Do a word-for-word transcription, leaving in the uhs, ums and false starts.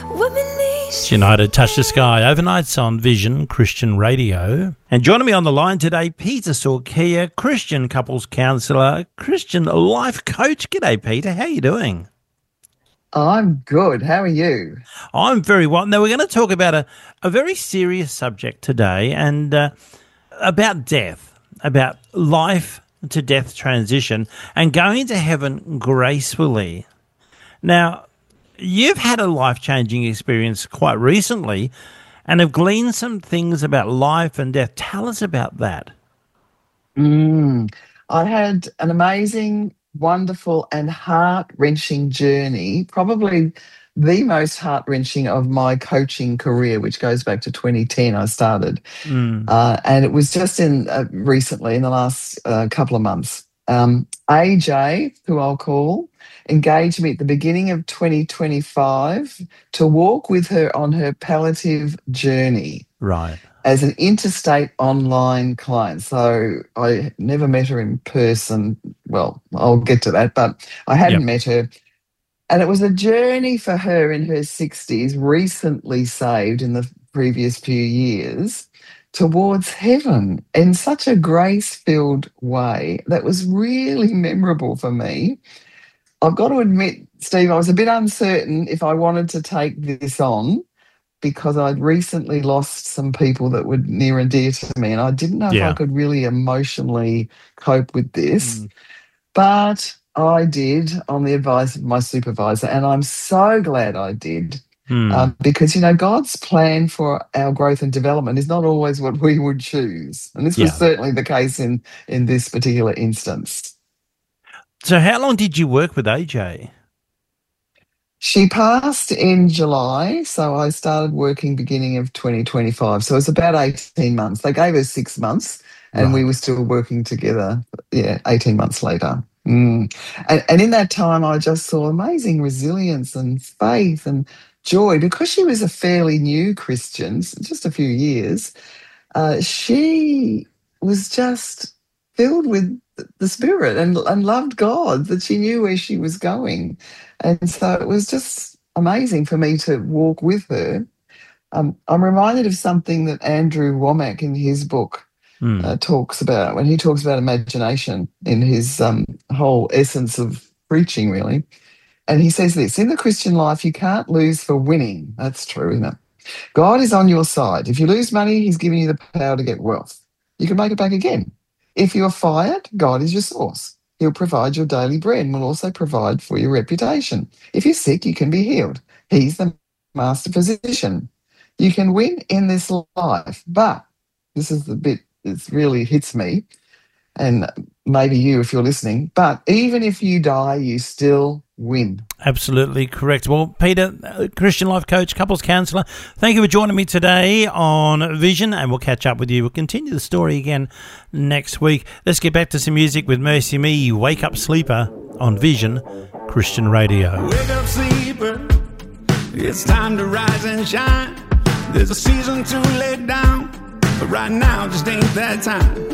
It's United Touch the Sky overnights on Vision Christian Radio. And joining me on the line today, Peter Sorkia, Christian couples counsellor, Christian life coach. G'day, Peter. How are you doing? I'm good. How are you? I'm very well. Now, we're going to talk about a, a very serious subject today and uh, about death, about life to death transition and going to heaven gracefully. Now, you've had a life-changing experience quite recently and have gleaned some things about life and death. Tell us about that. Mm, I had an amazing, wonderful and heart-wrenching journey, probably the most heart-wrenching of my coaching career, which goes back to twenty ten I started. Mm. Uh, and it was just in uh, recently, in the last uh, couple of months. Um, A J, who I'll call, engaged me at the beginning of twenty twenty-five to walk with her on her palliative journey. Right. As an interstate online client. So I never met her in person. Well, I'll get to that, but I hadn't Yep. met her. And it was a journey for her in her sixties, recently saved in the previous few years, towards heaven in such a grace-filled way that was really memorable for me. I've got to admit, Steve, I was a bit uncertain if I wanted to take this on because I'd recently lost some people that were near and dear to me, and I didn't know Yeah. if I could really emotionally cope with this. Mm. But I did on the advice of my supervisor, and I'm so glad I did. Mm. Um, because, you know, God's plan for our growth and development is not always what we would choose. And this Yeah. was certainly the case in, in this particular instance. So how long did you work with A J? She passed in July, so I started working beginning of twenty twenty-five. So it was about eighteen months. They gave her six months and Right. we were still working together, yeah, eighteen months later. Mm. And, and in that time, I just saw amazing resilience and faith and joy. Because she was a fairly new Christian, just a few years, uh, she was just filled with the Spirit and, and loved God, that she knew where she was going. And so it was just amazing for me to walk with her. Um, I'm reminded of something that Andrew Womack in his book Mm. uh, talks about, when he talks about imagination in his um, whole essence of preaching, really. And he says this: in the Christian life, you can't lose for winning. That's true, isn't it? God is on your side. If you lose money, he's giving you the power to get wealth. You can make it back again. If you're fired, God is your source. He'll provide your daily bread and will also provide for your reputation. If you're sick, you can be healed. He's the master physician. You can win in this life, but this is the bit that really hits me, and maybe you if you're listening, but even if you die, you still win. Absolutely correct. Well, Peter, uh, Christian life coach, couples counsellor, thank you for joining me today on Vision, and we'll catch up with you. We'll continue the story again next week. Let's get back to some music with Mercy Me, Wake Up Sleeper on Vision Christian Radio. Wake up, sleeper. It's time to rise and shine. There's a season to lay down, but right now just ain't that time.